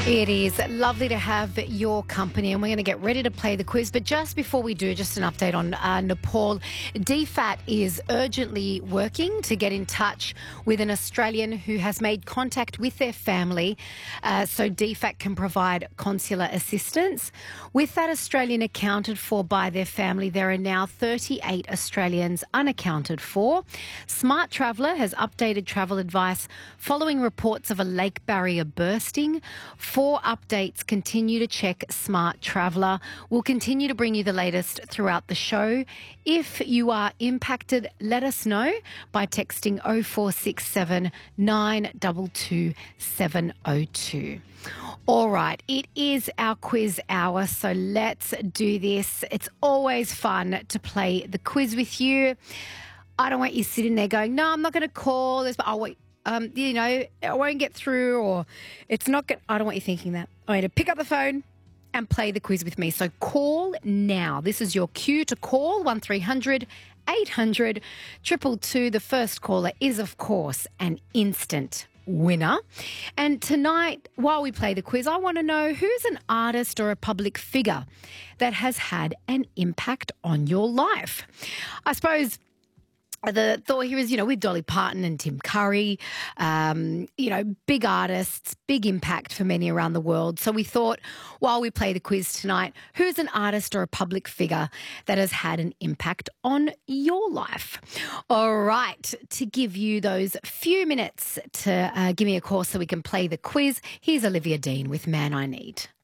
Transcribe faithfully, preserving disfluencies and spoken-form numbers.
It is lovely to have your company, and we're going to get ready to play the quiz. But just before we do, just an update on uh, Nepal. D FAT is urgently working to get in touch with an Australian who has made contact with their family uh, so D FAT can provide consular assistance. With that Australian accounted for by their family, there are now thirty-eight Australians unaccounted for. Smart Traveller has updated travel advice following reports of a lake barrier bursting. For updates, continue to check Smart Traveller. We'll continue to bring you the latest throughout the show. If you are impacted, let us know by texting oh four six seven, nine two two, seven oh two. All right, it is our quiz hour, so let's do this. It's always fun to play the quiz with you. I don't want you sitting there going, no, I'm not going to call this, but I'll wait. Um, you know, I won't get through, or it's not good. I don't want you thinking that. I want you to pick up the phone and play the quiz with me. So call now. This is your cue to call one three hundred, eight hundred, two two two. The first caller is, of course, an instant winner. And tonight, while we play the quiz, I want to know who's an artist or a public figure that has had an impact on your life. I suppose the thought here is, you know, with Dolly Parton and Tim Curry, um, you know, big artists, big impact for many around the world. So we thought, while we play the quiz tonight, who's an artist or a public figure that has had an impact on your life? All right, to give you those few minutes to uh, give me a call so we can play the quiz, here's Olivia Dean with Man I Need.